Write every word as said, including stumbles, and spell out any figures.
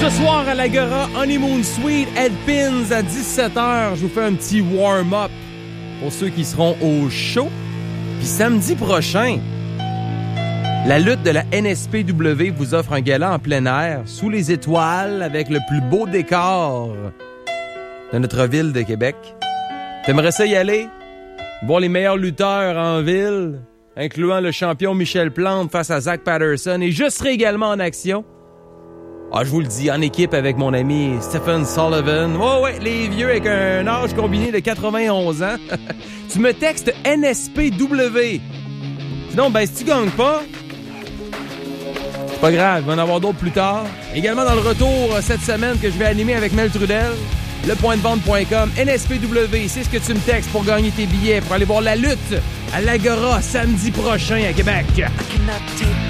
Ce soir à l'Agora, Honeymoon Suite, Ed Pins à dix-sept heures. Je vous fais un petit warm-up pour ceux qui seront au show. Puis samedi prochain, la lutte de la N S P W vous offre un gala en plein air, sous les étoiles, avec le plus beau décor de notre ville de Québec. T'aimerais ça y aller? Voir les meilleurs lutteurs en ville, incluant le champion Michel Plante face à Zach Patterson, et je serai également en action. Ah, je vous le dis, en équipe avec mon ami Stephen Sullivan. Oh ouais, les vieux avec un âge combiné de quatre-vingt-onze ans. Tu me textes N S P W. Sinon, ben, si tu gagnes pas, c'est pas grave, il va en avoir d'autres plus tard. Également dans le retour cette semaine que je vais animer avec Mel Trudel, le point de vente point com, N S P W, c'est ce que tu me textes pour gagner tes billets, pour aller voir la lutte à l'Agora samedi prochain à Québec.